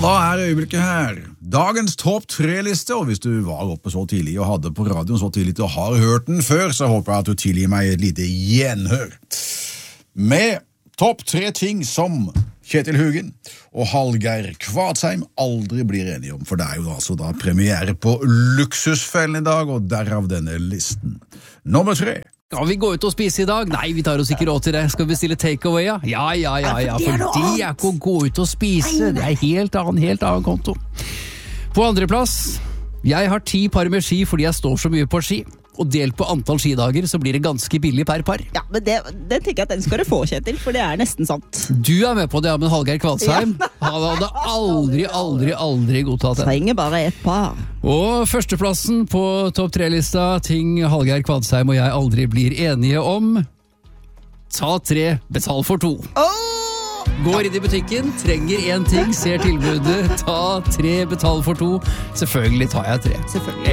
da øyeblikket her. Dagens topp 3-liste, og hvis du var oppe så tidlig og hadde på radioen så tidlig og har hørt den før, så håper jeg at du tilgir meg et lite gjenhør. Med topp 3 ting som Kjetil Hugen og Hallgeir Kvadsheim aldri blir enige om, for det jo altså da premiere på Luksusfellen i dag, og derav denne listen. Nummer 3. Skal vi gå ut og spise i dag? Nei, vi tar oss ikke råd til det. Skal vi bestille takeaway, ja? Ja, for det ikke å gå ut og spise. Det helt annen konto. På andre plass, jeg har 10 par med ski fordi jeg står så mye på ski. Og delt på antall skidager så blir det ganske billig per par. Ja, men det tenker jeg at den skal du få, Kjetil, for det nesten sant. Du med på det, ja, men Hallgeir Kvadsheim, han hadde aldri godtatt det. Trenger bare et par. Og førsteplassen på topp 3-lista, ting Hallgeir Kvadsheim og jeg aldri blir enige om. Ta 3, betal for 2. Går inn i butikken, trenger 1 ting, ser tilbudet, ta 3, betal for 2. Selvfølgelig tar jeg 3. Selvfølgelig.